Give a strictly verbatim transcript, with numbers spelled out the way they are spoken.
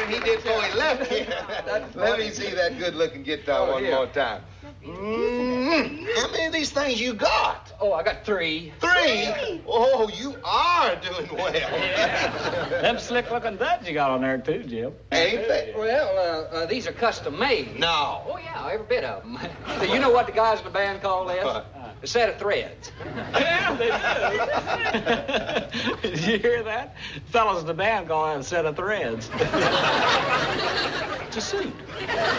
thing he did before he left here. Let me see that good-looking guitar Oh, one here. more time. Mm, how many of these things you got? Oh, I got three. Three? Oh, you are doing well. Them slick-looking duds you got on there, too, Jim. Ain't they? Well, uh, uh, these are custom made. No. Oh, yeah, every bit of them. Do you know what the guys in the band call this? What? A set of threads. Yeah, they do. Did you hear that? Fellas in the band call it a set of threads. It's a suit.